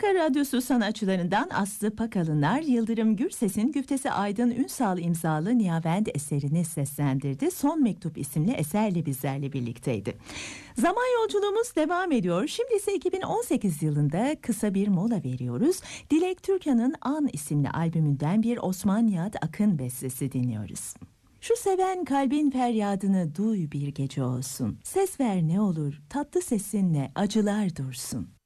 Ankara Radyosu sanatçılarından Aslı Pakalınlar, Yıldırım Gürses'in Güftesi Aydın Ünsal imzalı Niyavend eserini seslendirdi. Son Mektup isimli eserle bizlerle birlikteydi. Zaman yolculuğumuz devam ediyor. Şimdi ise 2018 yılında kısa bir mola veriyoruz. Dilek Türkan'ın An isimli albümünden bir Osman Nihat Akın bestesi dinliyoruz. Şu seven kalbin feryadını duy bir gece olsun. Ses ver ne olur, tatlı sesinle acılar dursun.